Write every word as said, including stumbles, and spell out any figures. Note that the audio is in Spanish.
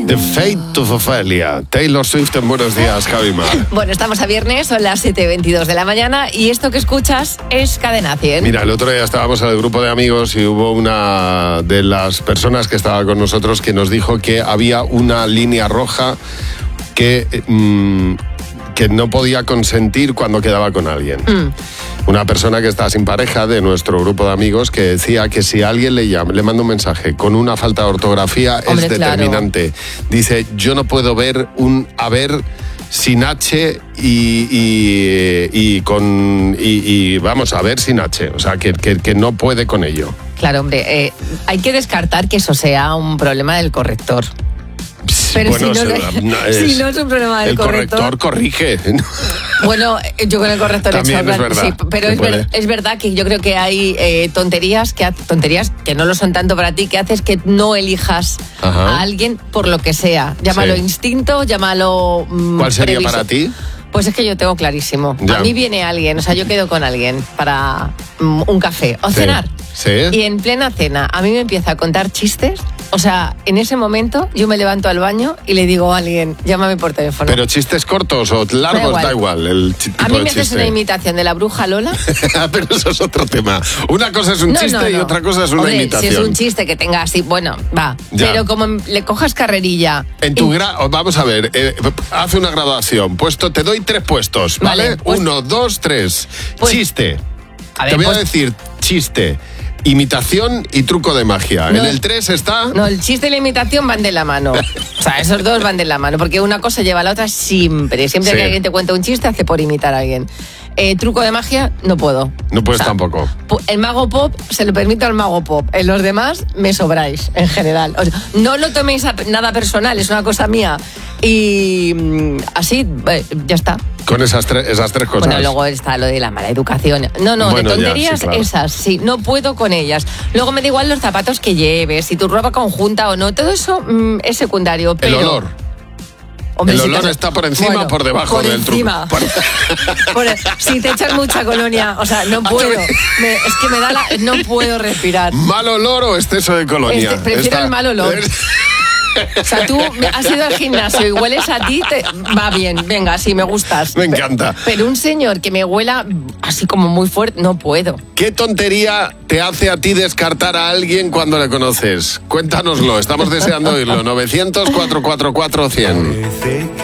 The Fate of Ophelia. Taylor Swift en Buenos Días, Javi Mar. Bueno, estamos a viernes, son las siete y veintidós de la mañana y esto que escuchas es Cadena cien. Mira, el otro día estábamos en el grupo de amigos y hubo una de las personas que estaba con nosotros que nos dijo que había una línea roja que, mmm, que no podía consentir cuando quedaba con alguien. Mm. Una persona que está sin pareja de nuestro grupo de amigos que decía que si alguien le llama, le manda un mensaje con una falta de ortografía, Hombre, es determinante. Claro. Dice, yo no puedo ver un haber sin H y, y, y con y, y vamos a ver sin H. O sea, que, que, que no puede con ello. Claro, hombre, eh, hay que descartar que eso sea un problema del corrector. Pero bueno, si, no, se, no, es, si no es un problema del el corrector... El corrector corrige. Bueno, yo con el corrector... También he hecho, es verdad. Sí, pero es, ver, es verdad que yo creo que hay eh, tonterías, que tonterías que no lo son tanto para ti, que haces que no elijas Ajá. a alguien por lo que sea. Llámalo sí. instinto, llámalo... Mmm, ¿Cuál sería previso. para ti? Pues es que yo tengo clarísimo. Ya. A mí viene alguien, o sea, yo quedo con alguien para um, un café o cenar. Sí. ¿Sí? Y en plena cena a mí me empieza a contar chistes. O sea, en ese momento yo me levanto al baño y le digo a alguien, llámame por teléfono. ¿Pero chistes cortos o largos? Da igual. Da igual el tipo a mí me de haces chiste. Una imitación de la bruja Lola. Pero eso es otro tema. Una cosa es un no, chiste no, no. y otra cosa es una Hombre, imitación. Si es un chiste que tenga así, bueno, va. Ya. Pero como le cojas carrerilla... En tu gra... Vamos a ver, eh, hace una graduación. Puesto, te doy tres puestos, ¿vale? vale pues, Uno, dos, tres. Pues, chiste. A ver, te voy pues, a decir chiste. Imitación y truco de magia. No, en el tres está... No, el chiste y la imitación van de la mano. O sea, esos dos van de la mano. Porque una cosa lleva a la otra siempre. Siempre sí. que alguien te cuenta un chiste, hace por imitar a alguien. Eh, truco de magia, no puedo. No puedes o sea, tampoco. El mago pop, se lo permito al mago pop. En los demás, me sobráis, en general. O sea, no lo toméis a nada personal, es una cosa mía. Y mmm, así, eh, ya está. Con esas, tre- esas tres cosas. Bueno, luego está lo de la mala educación. No, no, bueno, de tonterías ya, sí, claro. esas, sí, no puedo con ellas. Luego me da igual los zapatos que lleves, si tu ropa conjunta o no, todo eso mmm, es secundario. Pero... El olor. Hombre, el si olor te... está por encima bueno, o por debajo por del encima. truco. Por... Si te echas mucha colonia, o sea, no puedo. Me, es que me da la... No puedo respirar. ¿Mal olor o exceso de colonia? Este, prefiero está... el mal olor. O sea, tú has ido al gimnasio y hueles a ti, te... va bien, venga, sí, me gustas. Me encanta. Pero, pero un señor que me huela así como muy fuerte, no puedo. ¿Qué tontería te hace a ti descartar a alguien cuando le conoces? Cuéntanoslo, estamos deseando oírlo. novecientos, cuatrocientos cuarenta y cuatro, cien.